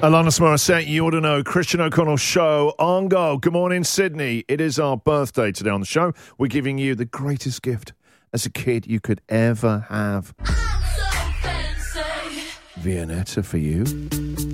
Alanis Morissette, you ought to know, Christian O'Connell show on go. Good morning, Sydney. It is our birthday today on the show. We're giving you the greatest gift as a kid you could ever have. Viennetta for you.